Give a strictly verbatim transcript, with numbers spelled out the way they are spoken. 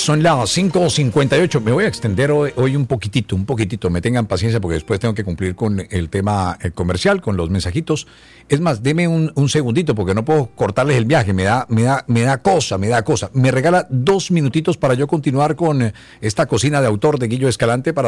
son las cinco cincuenta y ocho. Me voy a extender hoy, hoy un poquitito, un poquitito. Me tengan paciencia porque después tengo que cumplir con el tema eh, comercial, con los mensajitos. Es más, deme un, un segundito porque no puedo cortarles el viaje. Me da, me da, me da cosa, me da cosa. Me regala dos minutitos para yo continuar con esta cocina de autor de Guillo Escalante para